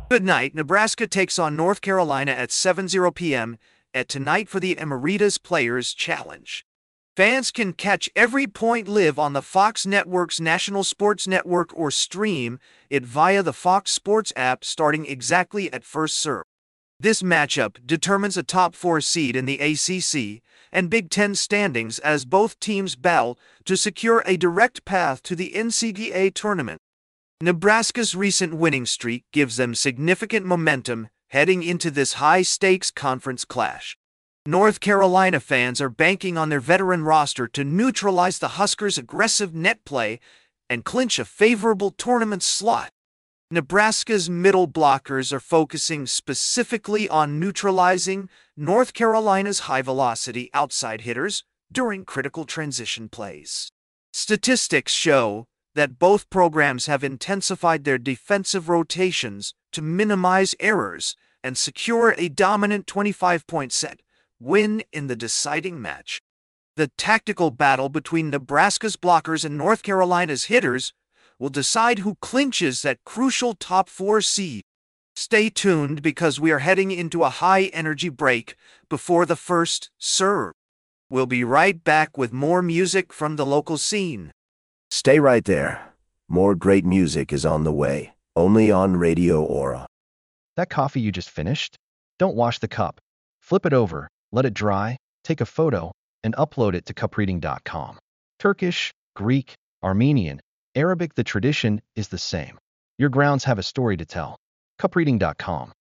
Good night. Nebraska takes on North Carolina at 7:00 p.m. at tonight for the Emeritus Players Challenge. Fans can catch every point live on the Fox Network's National Sports Network or stream it via the Fox Sports app starting exactly at first serve. This matchup determines a top 4 seed in the ACC and Big Ten standings as both teams battle to secure a direct path to the NCAA tournament. Nebraska's recent winning streak gives them significant momentum heading into this high-stakes conference clash. North Carolina fans are banking on their veteran roster to neutralize the Huskers' aggressive net play and clinch a favorable tournament slot. Nebraska's middle blockers are focusing specifically on neutralizing North Carolina's high-velocity outside hitters during critical transition plays. Statistics show that both programs have intensified their defensive rotations to minimize errors and secure a dominant 25-point set win in the deciding match. The tactical battle between Nebraska's blockers and North Carolina's hitters will decide who clinches that crucial top 4 seed. Stay tuned because we are heading into a high-energy break before the first serve. We'll be right back with more music from the local scene. Stay right there. More great music is on the way, only on Radio Aura. That coffee you just finished? Don't wash the cup. Flip it over, let it dry, take a photo, and upload it to cupreading.com. Turkish, Greek, Armenian, Arabic, the tradition is the same. Your grounds have a story to tell. cupreading.com.